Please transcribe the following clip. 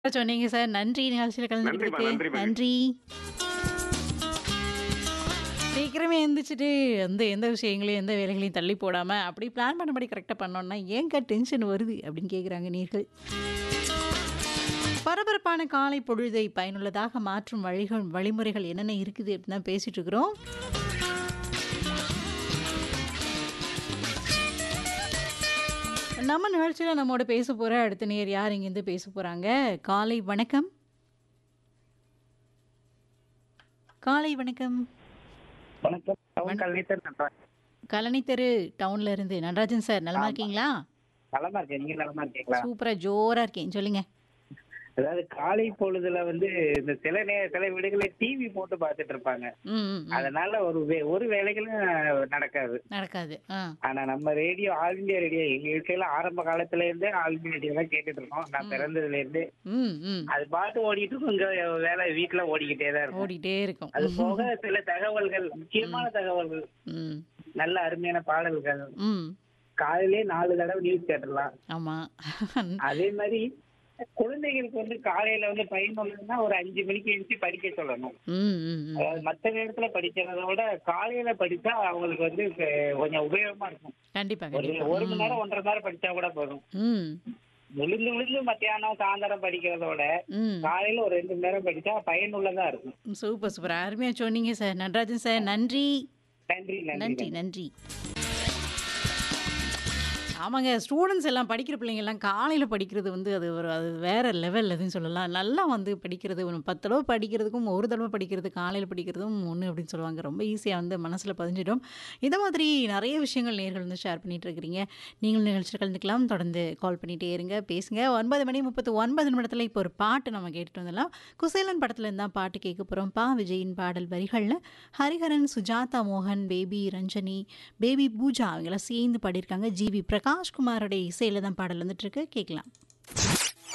சொன்னீங்க சார். நன்றி நிகழ்ச்சியில நன்றிம்மா, கலந்துக்கிட்டதுக்கு. நன்றி மகிழ்ச்சி. நன்றி. சீக்கிரமே எந்திரிச்சுட்டு எந்த விஷயங்களையும், எந்த வேலைகளையும் தள்ளி போடாம, அப்படி பிளான் பண்ணபடி கரெக்ட்டா பண்ணோம்னா, "ஏன்க்கா டென்ஷன் வருது?" அப்படின்னு கேட்குறாங்க நேயர்கள். பரபரப்பான காலை பொழுதை பயனுள்ளதாக மாற்றும் வழிமுறைகள் என்னென்ன இருக்குது அப்படின்னு தான் பேசிட்டு இருக்கிறோம். நம்ம நிகழ்ச்சியில நம்மோட பேச போற அடுத்த நேயர் யார் இங்கேருந்து பேச போறாங்க? காலை வணக்கம். காலை வணக்கம். வணக்கம். டவுன் வண கல்வித்தர் நண்பன். கழனி தெரு டவுன்ல இருந்து நடராஜன் சார் நலமா ஆமா. இருக்கீங்களா? நலமா இருக்கேன். நீங்க நலமா இருக்கீங்களா? சூப்பரா ஜோரா இருக்கேன். சொல்லுங்க. அதாவது காலை பொழுதுல இந்த சில வீடுகள்ல டிவி போட்டு பார்த்துட்டு இருப்பாங்க. ம், ம், ம். அதனால ஒரு வேலைகளும் நடக்காது. நடக்காது. ஆனா நம்ம ரேடியோ ஆல் இந்தியா ரேடியோ எங்க வீட்டுல ஆரம்ப காலத்துல இருந்தே ஆல் இந்தியா ரேடியோ தான் கேட்டுட்டு இருக்கோம். நான் ம். பிறந்ததுல இருந்து ம், ம். அது பாட்டு ஓடிட்டு இருக்கும். இங்க வேலை வீட்டுல ஓடிக்கிட்டே தான் இருக்கும். ஓடிட்டே இருக்கும். அது போக சில தகவல்கள், முக்கியமான ம், தகவல்கள், ம், நல்ல அருமையான பாடல்கள், ம். காலையிலே 4 தடவை நியூஸ் கேட்டுடலாம். ஆமா. அதே மாதிரி குழந்தைகளுக்கு காலையில பயனுள்ளதுன்னா ஒரு 5 மணிக்கு எழுந்துச்சு படிக்க சொல்லணும். ம், ம், ம். அதாவது மத்த நேரத்துல படிக்கிறத விட காலையில படிச்சா அவங்களுக்கு கொஞ்சம் உபயோகமா இருக்கும். கண்டிப்பா, ஒரு கண்டிப்பா. 1 மணி ம், நேரம் 1.5 மணி நேரம் படிச்சா கூட போதும். ம், விழுந்து மத்தியானம் சாயந்தரம் படிக்கிறத விட ம். காலையில ஒரு 2 மணி நேரம் படிச்சா பயனுள்ளதா இருக்கும். Super, super. அருமையா சொன்னீங்க சார். நடராஜன் சார் நன்றி. நன்றி நன்றி நன்றி, நன்றி. நன்றி. ஆமாங்க. ஸ்டூடண்ட்ஸ் எல்லாம் படிக்கிற பிள்ளைங்கலாம் காலையில படிக்கிறது அது வேற லெவல் அதுன்னு சொல்லலாம். நல்லா படிக்கிறது 10 தடவ படிக்கிறதுக்கும், ஒரு தடவ படிக்கிறது, காலையில படிக்கிறதும் ஒண்ணு அப்படின்னு சொல்லுவாங்க. ரொம்ப ஈஸியா மனசுல பதிஞ்சிடும். இந்த மாதிரி நெறைய விஷயங்கள் நேயர்கள் ஷேர் பண்ணிட்டு இருக்கிறீங்க. நீங்களும் நிகழ்ச்சியில கலந்துக்கலாம். தொடர்ந்து கால் பண்ணிட்டே இருங்க, பேசுங்க. 9 மணி 39 நிமிடத்துல இப்போ ஒரு பாட்டு நம்ம கேட்டுட்டு வந்துடலாம். குசேலன் படத்துல இருந்து தான் பாட்டு கேட்க போறோம். விஜயின் பாடல் வரிகள்ல ஹரிஹரன், சுஜாதா மோகன், பேபி ரஞ்சனி, பேபி பூஜா அவங்கெல்லாம் சேர்ந்து பாடியிருக்காங்க. ஜிவி பிரகாஷ்குமாரோட இசையில தான் பாடல் வந்துட்டு இருக்கு. கேட்கலாம்.